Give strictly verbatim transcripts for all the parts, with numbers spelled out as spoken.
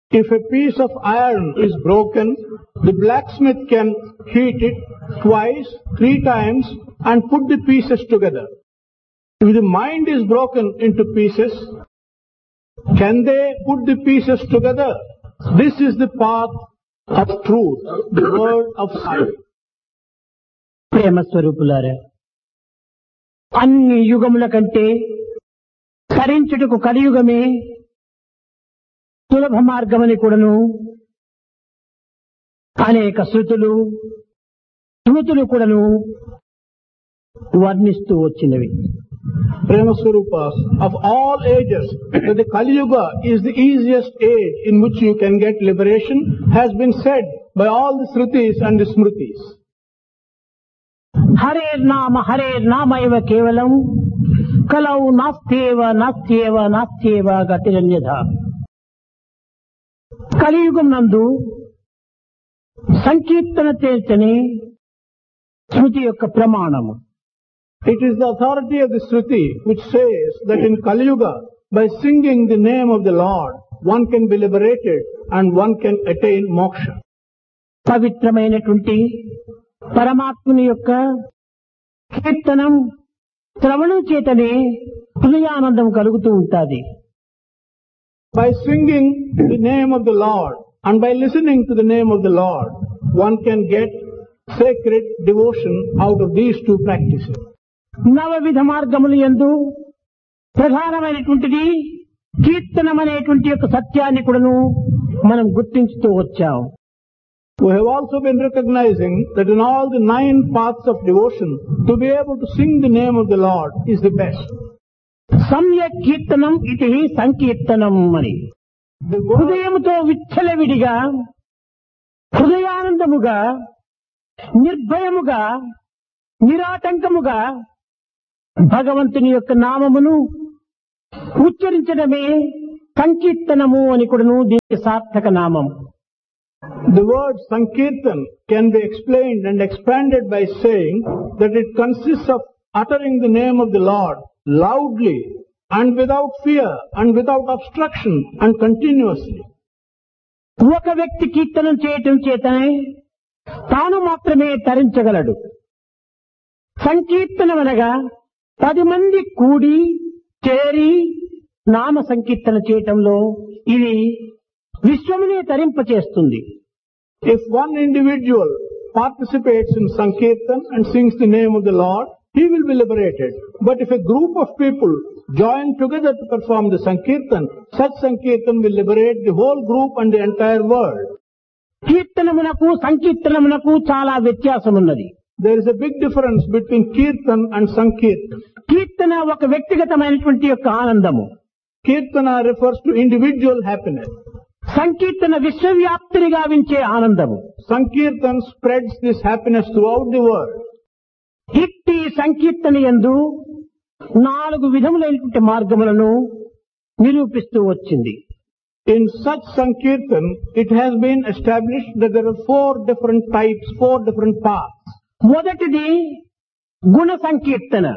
If a piece of iron is broken, the blacksmith can heat it twice, three times and put the pieces together. If the mind is broken into pieces, can they put the pieces together? This is the path of truth, the word of Sai. ప్రేమ స్వరూపులారా, అన్ని యుగముల కంటే తరించుటకు కలియుగమే సులభ మార్గమని కూడాను అనేక శృతులు స్మృతులు కూడాను వర్ణిస్తూ వచ్చినవి. Prema Swarupas, of all ages, that the Kali Yuga is the easiest age in which you can get liberation has been said by all the Shrutis and the Smritis. హరేర్ నామ హరేర్ నామైవ కేవలం కలౌ నాస్త్యేవ నాస్త్యేవ నాస్త్యేవ గతిరన్యథ. కలియుగం నందు సంకీర్తన చేతనే స్మృతి యొక్క ప్రమాణము. It is the authority of the Shruti which says that in Kali Yuga, by singing the name of the Lord, one can be liberated and one can attain moksha. పవిత్రమైనటువంటి పరమాత్ముని యొక్క కీర్తనం శ్రవణం చేతనే హృదయానందం కలుగుతూ ఉంటుంది. By singing the name of the Lord and by listening to the name of the Lord, one can get sacred devotion out of these two practices. నవవిధ మార్గములు యందు ప్రధానమైనటువంటిది కీర్తనం అనేటువంటి యొక్క సత్యాన్ని కూడాను మనం గుర్తించుతూ వచ్చాం. We have also been recognizing that in all the nine paths of devotion, to be able to sing the name of the Lord is the best. సమ్యక్ కీర్తనం ఇది సంకీర్తనం అని హృదయముతో విచ్చలవిడిగా హృదయానందముగా నిర్భయముగా నిరాటంకముగా భగవంతుని యొక్క నామమును ఉచ్చరించడమే సంకీర్తనము అని కూడాను దీనికి సార్థక నామం. The word Sankirtan can be explained and expanded by saying that it consists of uttering the name of the Lord loudly and without fear and without obstruction and continuously. ఒక వ్యక్తి కీర్తనం చేయటం చేతనే తాను మాత్రమే తరించగలడు. సంకీర్తనం అనగా పది మంది కూడి చేరి నామ సంకీర్తన చేయటంలో ఇది విశ్వమునే తరింపచేస్తుంది. If one individual participates in Sankirtan and sings the name of the Lord, he will be liberated. But if a group of people join together to perform the Sankirtan, such Sankirtan will liberate the whole group and the entire world. కీర్తనమునకు సంకీర్తనమునకు చాలా వ్యత్యాసం ఉన్నది. There is a big difference between Kirtan and Sankirtan. కీర్తన ఒక వ్యక్తిగతమైనటువంటి యొక్క ఆనందము. Kirtana refers to individual happiness. సంకీర్తన విశ్వవ్యాప్తిని గావించే ఆనందము. Sankirtan spreads this happiness throughout the world. ఇట్టి సంకీర్తన యందు నాలుగు విధములైనటువంటి మార్గములను నిరూపిస్తూ వచ్చింది. In such Sankirtan, it has been established that there are four different types, four different paths. మొదటిది గుణ సంకీర్తన.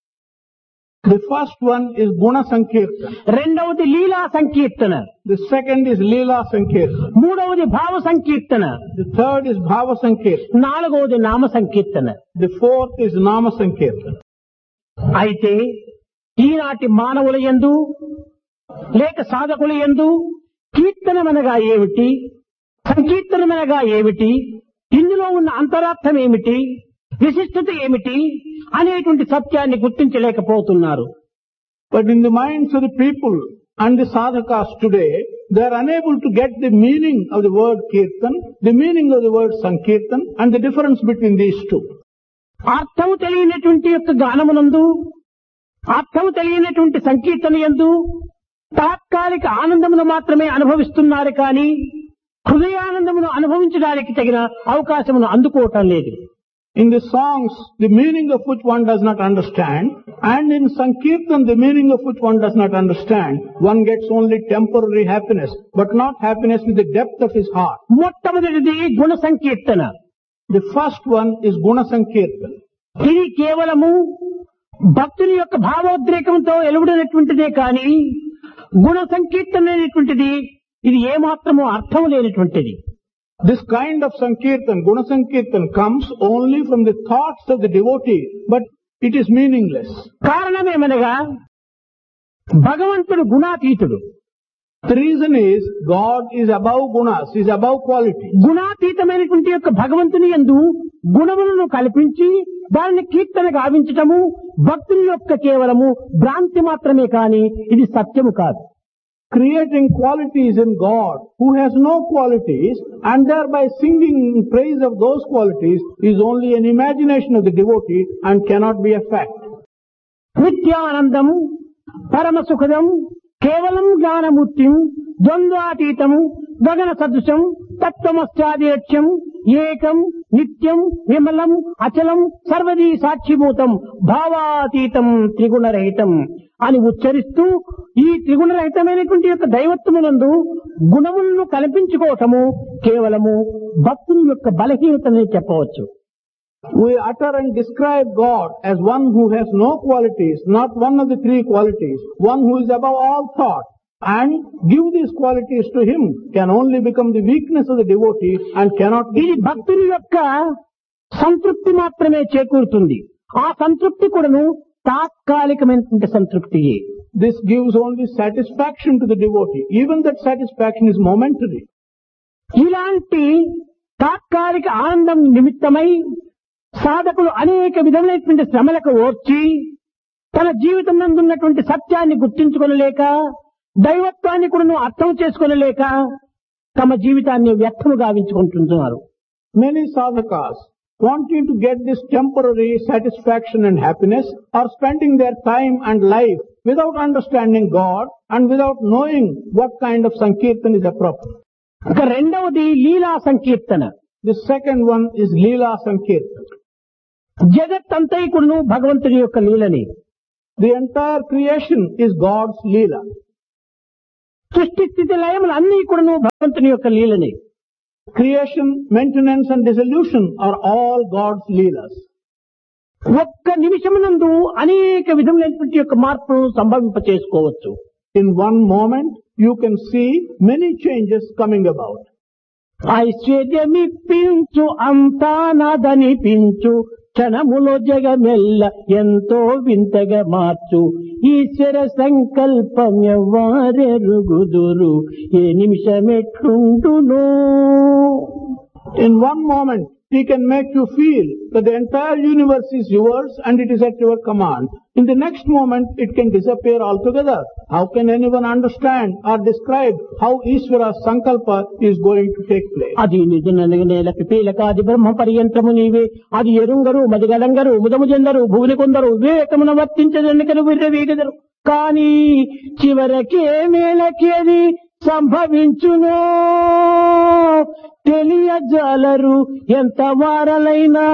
The first one is Guna Sankirtan. రెండవది లీలా సంకీర్తన. The second is Leela Sankirtan. మూడవది భావ సంకీర్తన. The third is Bhava Sankirtan. నాలుగవది నామ సంకీర్తన. The fourth is Nama Sankirtan. అయితే ఈనాటి మానవుల యందు లేక సాధకుల యందు కీర్తనమనగా ఏమిటి, సంకీర్తనమనగా ఏమిటి, ఇందులో ఉన్న అంతరార్థం ఏమిటి, విశిష్టత ఏమిటి అనేటువంటి సత్యాన్ని గుర్తించలేకపోతున్నారు. But in the minds of the people and the sadhakas today, they are unable to get the meaning of the word Kirtan, the meaning of the word Sankirtan and the difference between these two. అర్థం తెలియనటువంటి యొక్క గానమునందు, అర్థం తెలియనటువంటి సంకీర్తన యందు తాత్కాలిక ఆనందమును మాత్రమే అనుభవిస్తున్నారు కానీ హృదయానందమును అనుభవించడానికి తగిన అవకాశమును అందుకోవటం లేదు. In the songs, the meaning of which one does not understand, and in Sankirtan, the meaning of which one does not understand, one gets only temporary happiness, but not happiness with the depth of his heart. మొట్టమొదటిది గుణ సంకీర్తన. The first one is Guna Sankirtan. ఇది కేవలము భక్తుని యొక్క భావోద్రేకంతో ఎలువడినటువంటిదే కానీ గుణ సంకీర్తన అనేటువంటిది ఇది ఏమాత్రమూ అర్థం లేనటువంటిది. This kind of Sankirtan, Guna Sankirtan, comes only from the thoughts of the devotee, but it is meaningless. కారణమేమనగా భగవంతుడు గుణాతీతుడు. The reason is God is above gunas, is above quality. గుణాతీతమైనటువంటి యొక్క భగవంతుని యందు గుణములను కల్పించి దానిని కీర్తన గావించటము భక్తుని యొక్క కేవలము భ్రాంతి మాత్రమే కాని ఇది సత్యము కాదు. Creating qualities in God who has no qualities and thereby singing in praise of those qualities is only an imagination of the devotee and cannot be a fact. నిత్యానందం పరమ సుఖదం కేవలం జ్ఞానమూర్తిం ద్వంద్వాతీతం గగన సదృశం తత్వమస్యాదిలక్ష్యం ఏకం నిత్యం విమలం అచలం సర్వదీ సాక్షిభూతం భావాతీతం త్రిగుణరహితం అని ఉచ్చరిస్తూ ఈ త్రిగుణరహితమైనటువంటి యొక్క దైవత్వమునందు గుణములను కల్పించుకోవటము కేవలము భక్తుని యొక్క బలహీనతనే చెప్పవచ్చు. We utter and describe God as one who has no qualities, not one of the three qualities, one who is above all thought, and give these qualities to him can only become the weakness of the devotee and cannot be. ఇది భక్తుని యొక్క సంతృప్తి మాత్రమే చేకూరుతుంది. ఆ సంతృప్తి కూడాను తాత్కాలికమైనటువంటి సంతృప్తియే. This gives only satisfaction to the devotee. Even that satisfaction is momentary. ఇలాంటి తాత్కాలిక ఆనందం నిమిత్తమై సాధకులు అనేక విధములైనటువంటి శ్రమలకు ఓర్చి తన జీవితం నందున్నటువంటి సత్యాన్ని గుర్తించుకొనలేక దైవత్వాన్ని కూడా అర్థం చేసుకొనలేక తమ జీవితాన్ని వ్యర్థము గావించుకుంటున్నారు. Many sadhakas, wanting to get this temporary satisfaction and happiness, are spending their time and life without understanding God and without knowing what kind of sankirtan is appropriate. ఇక రెండవది లీలా సంకీర్తన. The second one is Leela Sankirtan. జగత్తంతైకుడును భగవంతుడి యొక్క లీలని. The entire creation is God's Leela. సృష్టి స్థితి లయములు అన్ని కూడాను భగవంతుని యొక్క లీలని. Creation, maintenance and dissolution are all God's Leelas. ఒక్క నిమిషమునందు అనేక విధములైనటువంటి యొక్క మార్పులను సంభవింప చేసుకోవచ్చు. In one moment, you can see many changes coming about. ఐశ్వర్యమిప్పించు అంతా నాదనిపించు క్షణములో జగమెల్ల ఎంతో వింతగా మార్చు ఈశ్వర సంకల్పం ఎవ్వారెరుగుదురు ఏ నిమిషమెట్లుండునో. In one moment, He can make you feel that the entire universe is yours and it is at your command. In the next moment, it can disappear altogether. How can anyone understand or describe how Ishvara's sankalpa is going to take place? అది నిజనగనేల పిపీలకాది బ్రహ్మ పర్యంతము నీవే అది ఎరుంగరు మదిగలంగరు ముదము చెందరు భూని కొందరు వివేకమున వర్తించదనికను విర్రవీగదరు కానీ చివరకే మేలకేది సంభవించునో తెలియజాలరు ఎంత వారలైనా.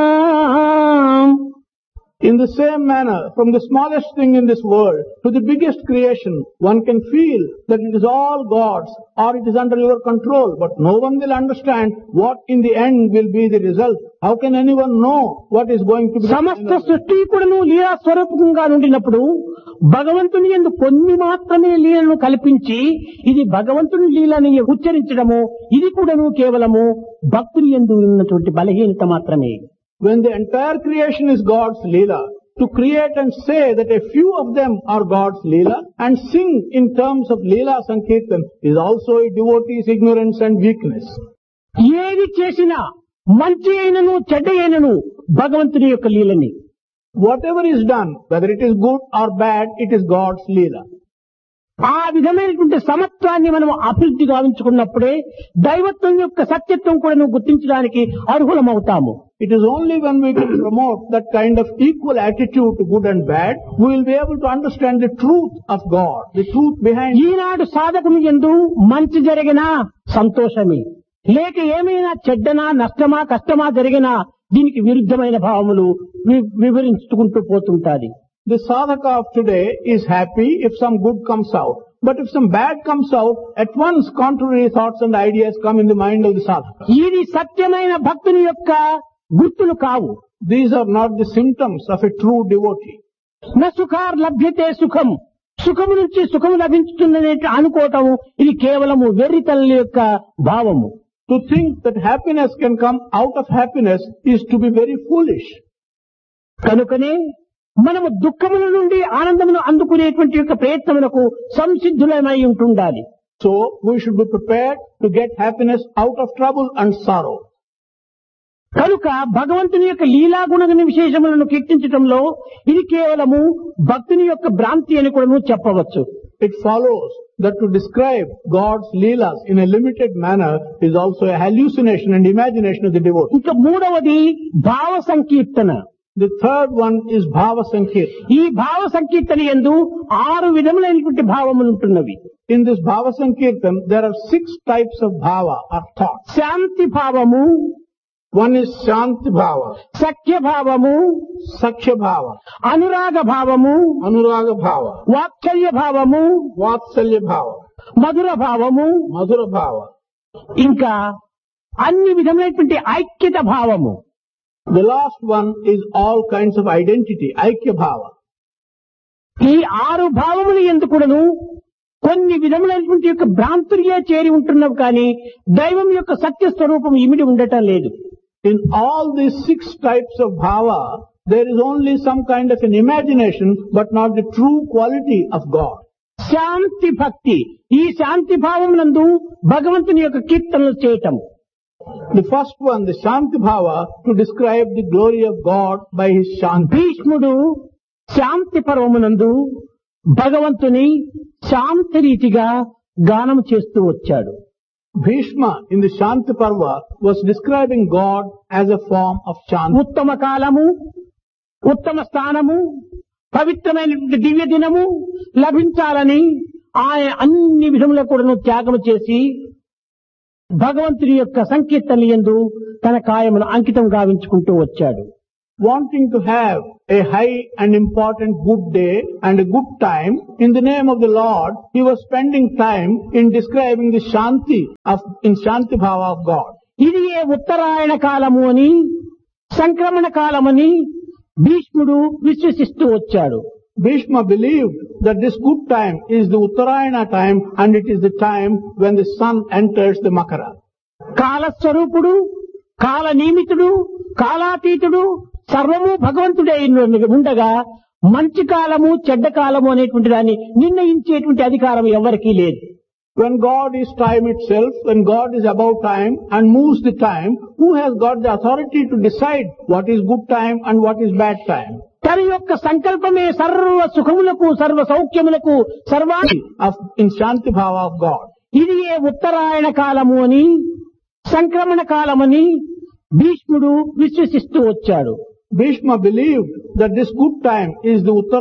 In the same manner, from the smallest thing in this world to the biggest creation, one can feel that it is all God's or it is under your control, but no one will understand what in the end will be the result. How can anyone know what is going to be? సమస్త సృష్టి కూడాను లీలా స్వరూపంగా ఉండినప్పుడు భగవంతుని యందు కొన్ని మాత్రమే లీలను కల్పించి ఇది భగవంతుని లీలని ఉచ్చరించడము ఇది కూడాను కేవలము భక్తుని యందు ఉన్నటువంటి బలహీనత మాత్రమే. When the entire creation is God's Leela, to create and say that a few of them are God's Leela and sing in terms of Leela Sankirtan is also a devotee's ignorance and weakness. ఏది చేసినా మంచి అయినను చెడ్డ అయినను భగవంతుని యొక్క లీలని. Whatever is done, whether it is good or bad, it is God's Leela. ఆ విధమైనటువంటి సమత్వాన్ని మనం అభివృద్ధి గావించుకున్నప్పుడే దైవత్వం యొక్క సత్యత్వం కూడా నువ్వు గుర్తించడానికి అర్హులమవుతాము. It is only when we can promote that kind of equal attitude to good and bad, we will be able to understand the truth of God, the truth behind. ఈనాడు సాధకుని యందు మంచి జరిగినా సంతోషమే, లేక ఏమైనా చెడ్డనా నష్టమా కష్టమా జరిగినా దీనికి విరుద్ధమైన భావములు వివరించుకుంటూ పోతుంటాది. The sadhaka of today is happy if some good comes out. But if some bad comes out, at once contrary thoughts and ideas come in the mind of the sadhaka. ఇది సత్యమైన భక్తుని యొక్క గుర్తులు కావు. These are not the symptoms of a true devotee. న సుఖార్ లభ్యతే సుఖం సుఖము నుంచి సుఖము లభించుతుందనే అనుకోవటం ఇది కేవలము వెర్రితల్లి యొక్క భావము. To think that happiness can come out of happiness is to be very foolish. కనుకనే మనము దుఃఖముల నుండి ఆనందమును అందుకునేటువంటి యొక్క ప్రయత్నములకు సంసిద్ధులమై ఉంటుండాలి. So we should be prepared to get happiness out of trouble and sorrow. కనుక భగవంతుని యొక్క లీలాగుణ విశేషములను కీర్తించడంలో ఇది కేవలము భక్తుని యొక్క భ్రాంతి అని కూడా చెప్పవచ్చు. It follows that to describe God's leelas in a limited manner is also a hallucination and imagination of the devotee. ఇంకా మూడవది భావ సంకీర్తన. The third one is Bhava Sankirtan. ఈ భావ సంకీర్తన యందు ఆరు విధములైనటువంటి భావములు ఉంటున్నవి. In this Bhava Sankirtan there are six types of bhava or thoughts. శాంతి భావము, One is Shanti Bhava, సఖ్య భావము, Sakhya Bhava, అనురాగ భావము, Anuraga Bhava, వాత్సల్య భావము, Vatsalya Bhava, మధుర భావము, Madhura Bhava. ఇంకా అన్ని విధములైనటువంటి ఐక్యత భావము. The last one is all kinds of identity, Aikya Bhava. ఈ ఆరు భావములు ఎందుకును కొన్ని విధములైనటువంటి యొక్క భ్రాంతులే చేరి ఉంటున్నవి కానీ దైవం యొక్క సత్య స్వరూపం ఇమిడి ఉండటం లేదు. In all these six types of bhava, there is only some kind of an imagination, but not the true quality of God. శాంతి భక్తి, ఈ శాంతి భావమునందు భగవంతుని యొక్క కీర్తనలు చేయటం. The first one, the Shanti Bhava, to describe the glory of God by his Shanti. భీష్ముడు శాంతి పర్వమునందు భగవంతుని శాంతి రీతిగా గానం చేస్తూ వచ్చాడు. Bhishma in the Shanti Parva was describing God as a form of Shanti. ఉత్తమ కాలము, ఉత్తమ స్థానము, పవిత్రమైనటువంటి దివ్య దినము లభించాలని ఆయన అన్ని విధముల కూడాను త్యాగము చేసి భగవంతుని యొక్క సంకీర్తనలు యందు తన కాయమును అంకితం గావించుకుంటూ వచ్చాడు. Wanting to have a high and important good day and a good time, in the name of the Lord, he was spending time in describing the Shanti of, in Shanti Bhava of God. ఇది ఏ ఉత్తరాయణ కాలము అని, సంక్రమణ కాలమని భీష్ముడు విశ్వసిస్తూ వచ్చాడు. Bhishma believed that this good time is the Uttarayana time and it is the time when the sun enters the Makara. కాలస్వరూపుడు, కాల నియమితుడు, కాలాతీతుడు, సర్వము భగవంతుడే ఉండగా మంచి కాలము చెడ్డ కాలము అనేటువంటి దాన్ని నిర్ణయించేటువంటి అధికారం ఎవరికీ లేదు. When God is time itself, when God is above time and moves the time, who has got the authority to decide what is good time and what is bad time? తన యొక్క సంకల్పమే సర్వ సుఖములకు, సర్వ సౌఖ్యములకు, సర్వాన్ని Of, in Shanti Bhava of God. ఇది ఏ ఉత్తరాయణ కాలము అని, సంక్రమణ కాలమని భీష్ముడు విశ్వసిస్తూ వచ్చాడు. Bhishma believed that this good time is the Uttarayana